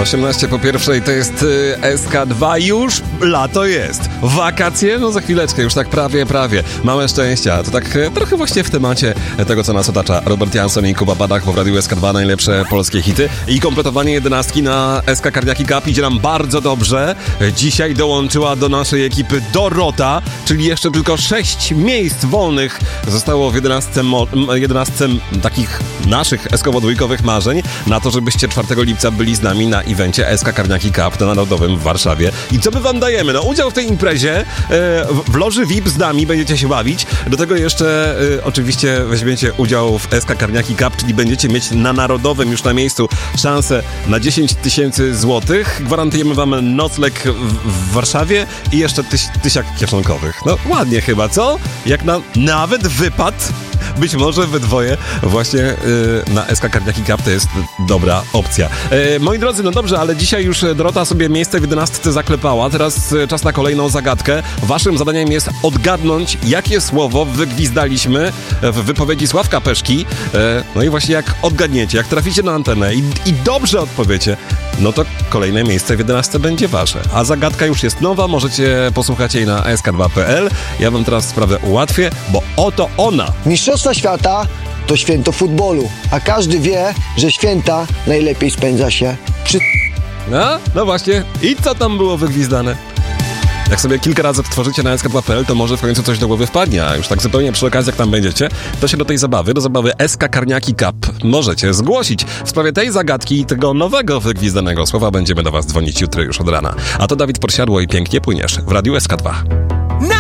18 po pierwszej to jest SK2, już lato jest. Wakacje? No za chwileczkę, już tak prawie. Małe szczęścia. To tak trochę właśnie w temacie tego, co nas otacza. Robert Jansson i Kuba Badach, bo w Radiu SK2 najlepsze polskie hity. I kompletowanie 11 na SK Carniaki Cup idzie nam bardzo dobrze. Dzisiaj dołączyła do naszej ekipy Dorota, czyli jeszcze tylko 6 miejsc wolnych zostało w 11 takich naszych eskowo-dwójkowych marzeń na to, żebyście 4 lipca byli z nami na evencie SK Carniaki Cup na Narodowym w Warszawie. I co my wam dajemy? No udział w tej imprezie, w loży VIP z nami będziecie się bawić. Do tego jeszcze oczywiście weźmiecie udział w SK Carniaki Cup, czyli będziecie mieć na Narodowym już na miejscu szansę na 10 000 złotych. Gwarantujemy wam nocleg w Warszawie i jeszcze tysiak kieszonkowych. No ładnie chyba, co? Jak na nawet wypad, być może we dwoje właśnie na SK Carniaki Cup to jest dobra opcja. Moi drodzy, no dobrze, ale dzisiaj już Dorota sobie miejsce w 11 zaklepała. Teraz czas na kolejną zagadkę. Waszym zadaniem jest odgadnąć, jakie słowo wygwizdaliśmy w wypowiedzi Sławka Peszki. No i właśnie jak odgadniecie, jak traficie na antenę i dobrze odpowiecie, no to kolejne miejsce w 11 będzie wasze. A zagadka już jest nowa, możecie posłuchać jej na sk2.pl. Ja wam teraz sprawę ułatwię, bo oto ona. Mistrzostwa świata to święto futbolu, a każdy wie, że święta najlepiej spędza się przy... No właśnie. I co tam było wygwizdane? Jak sobie kilka razy odtworzycie na sk2.pl, to może w końcu coś do głowy wpadnie, a już tak zupełnie przy okazji, jak tam będziecie, to się do tej zabawy, do zabawy SK Carniaki Cup możecie zgłosić. W sprawie tej zagadki i tego nowego wygwizdanego słowa będziemy do was dzwonić jutro już od rana. A to Dawid Podsiadło i Pięknie Płyniesz w Radiu SK2.